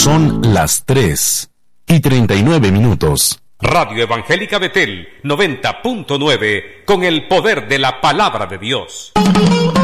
Son las 3:39. Radio Evangélica Betel 90.9, con el poder de la palabra de Dios.